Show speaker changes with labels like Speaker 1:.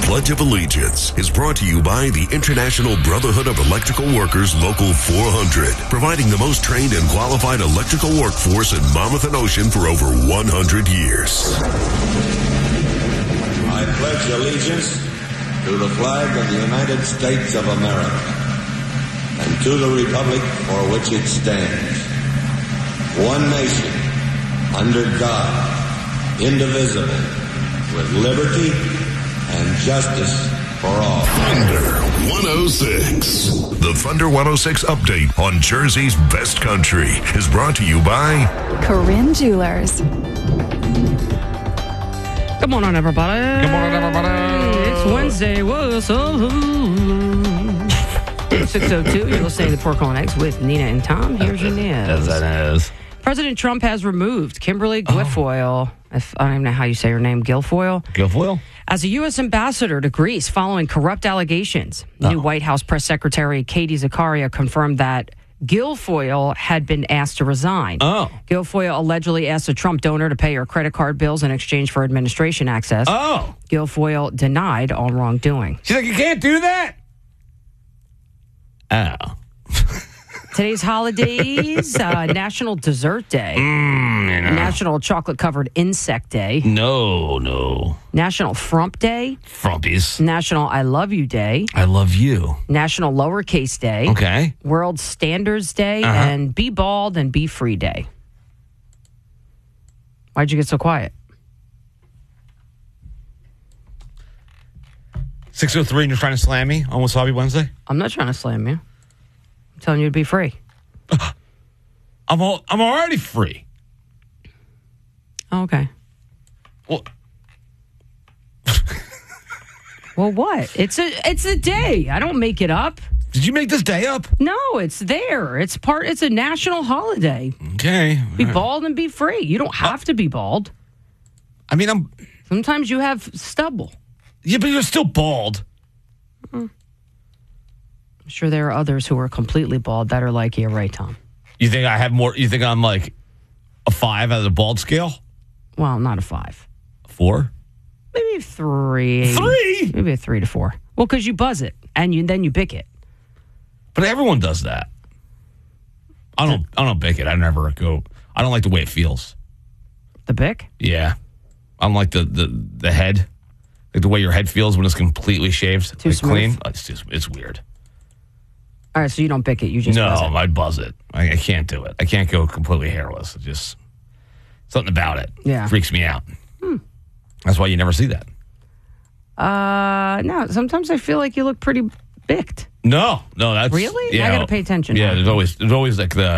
Speaker 1: Pledge of Allegiance is brought to you by the International Brotherhood of Electrical Workers Local 400, providing the most trained and qualified electrical workforce in Monmouth and Ocean for over 100 years.
Speaker 2: I pledge allegiance to the flag of the United States of America and to the republic for which it stands, one nation, under God, indivisible, with liberty and justice for all.
Speaker 1: Thunder 106. The Thunder 106 update on Jersey's best country is brought to you by
Speaker 3: Corinne Jewelers.
Speaker 4: Good morning, everybody.
Speaker 5: Good morning, everybody.
Speaker 4: It's Wednesday. What's up? 6:02. You're listening to Pork on Eggs with Nina and Tom. Here's your news.
Speaker 5: As that is.
Speaker 4: President Trump has removed Kimberly Guilfoyle. I don't even know how you say her name. Guilfoyle?
Speaker 5: Guilfoyle?
Speaker 4: As a U.S. ambassador to Greece following corrupt allegations. New White House Press Secretary Katie Zakaria confirmed that Guilfoyle had been asked to resign. Guilfoyle allegedly asked a Trump donor to pay her credit card bills in exchange for administration access. Guilfoyle denied all wrongdoing.
Speaker 5: She's like, you can't do that?
Speaker 4: Today's holidays, National Dessert Day, National Chocolate-Covered Insect Day,
Speaker 5: No.
Speaker 4: National Frump Day,
Speaker 5: Frumpies.
Speaker 4: National I Love You Day,
Speaker 5: I love you.
Speaker 4: National Lowercase Day,
Speaker 5: Okay.
Speaker 4: World Standards Day, and Be Bald and Be Free Day. Why'd you get so quiet?
Speaker 5: 6:03 and you're trying to slam me on Wasabi Wednesday?
Speaker 4: I'm not trying to slam you. I'm telling you to be free.
Speaker 5: I'm already free.
Speaker 4: Oh, okay.
Speaker 5: Well,
Speaker 4: Well, what? It's a day. I don't make it up.
Speaker 5: did you make this day up?
Speaker 4: No, it's there. It's a national holiday.
Speaker 5: Okay.
Speaker 4: Be bald and be free. You don't have to be bald.
Speaker 5: I mean,
Speaker 4: Sometimes you have stubble.
Speaker 5: yeah, but you're still bald.
Speaker 4: I'm sure there are others who are completely bald that are like, yeah, right, Tom.
Speaker 5: You think I have more? You think I'm like a 5 out of the bald scale?
Speaker 4: Well, not a 5.
Speaker 5: 4?
Speaker 4: Maybe a 3.
Speaker 5: 3?
Speaker 4: Maybe a 3 to 4. Well, because you buzz it and then you bick it.
Speaker 5: But everyone does that. I don't bick it. I never go. I don't like the way it feels.
Speaker 4: The bick?
Speaker 5: Yeah, I don't like the head, like the way your head feels when it's completely shaved,
Speaker 4: Too
Speaker 5: like
Speaker 4: smooth?
Speaker 5: clean. It's weird.
Speaker 4: All right, so you don't bick it. You just buzz it.
Speaker 5: No, I'd buzz it. I can't do it. I can't go completely hairless. It just something about it.
Speaker 4: Yeah.
Speaker 5: Freaks me out. That's why you never see that.
Speaker 4: No, sometimes I feel like you look pretty bicked.
Speaker 5: No, that's
Speaker 4: Really?
Speaker 5: Yeah,
Speaker 4: I got to pay attention
Speaker 5: Yeah,
Speaker 4: now.
Speaker 5: there's always like the